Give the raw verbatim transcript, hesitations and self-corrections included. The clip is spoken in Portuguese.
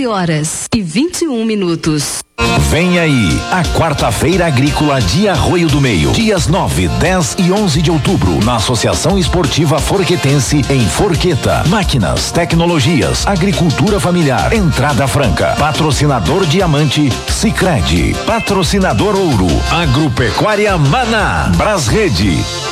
onze horas e vinte e um minutos. Vem aí, a quarta-feira agrícola de Arroio do Meio, dias nove, dez e onze de outubro, na Associação Esportiva Forquetense, em Forqueta. Máquinas, tecnologias, agricultura familiar, entrada franca. Patrocinador Diamante, Sicredi. Patrocinador Ouro, Agropecuária Maná, Brasrede.